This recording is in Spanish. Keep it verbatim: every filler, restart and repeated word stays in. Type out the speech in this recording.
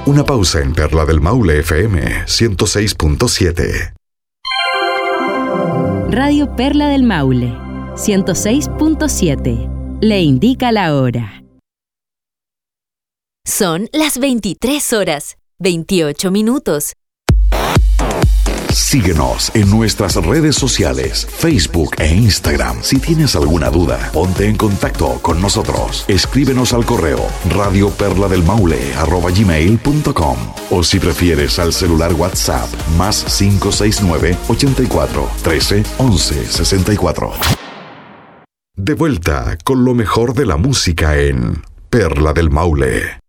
Una pausa en Perla del Maule F M ciento seis punto siete. Radio Perla del Maule ciento seis punto siete. Le indica la hora. Son las veintitrés horas, veintiocho minutos. Síguenos en nuestras redes sociales, Facebook e Instagram. Si tienes alguna duda, ponte en contacto con nosotros. Escríbenos al correo radioperladelmaule arroba gmail punto com o si prefieres al celular WhatsApp más cinco seis nueve, ochenta y cuatro, trece, once, sesenta y cuatro. De vuelta con lo mejor de la música en Perla del Maule.